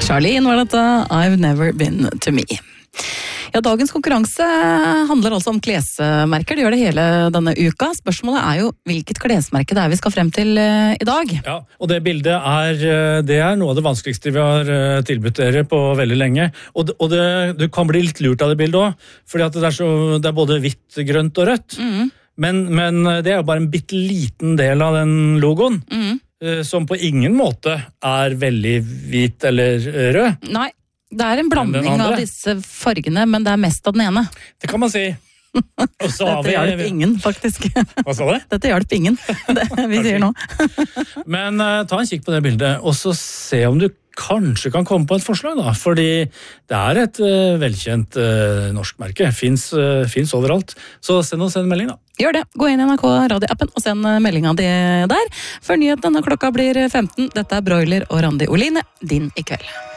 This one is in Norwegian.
Charlene var dette, I've never been to me. Ja, dagens konkurranse handler altså om klesmerker. Det gjør det hele denne uka. Spørsmålet jo hvilket klesmerke det vi skal frem til i dag. Ja, og det bildet det noe av det vanskeligste vi har tilbudt dere på veldig lenge. Og du kan bli litt lurt av det bildet også, fordi at det er både hvitt, grønt og rødt. Men det jo bare en bitteliten del av den logoen, som på ingen måte veldig hvit eller rød. Nei. Det en blanding av disse fargene, men det mest av den ene. Det kan man si. Og så Dette hjelp ingen, faktisk. Hva sa du? Dette hjelp ingen, det vi sier nå. Men ta en kikk på det bildet, og så se om du kanskje kan komme på et forslag, da. Fordi det et velkjent norsk merke. Fins overalt. Så send oss en melding, da. Gjør det. Gå inn i NRK Radio-appen og send meldinga di der. Før nyheten denne klokka blir 15. Dette Broiler og Randi Oline, din i kveld.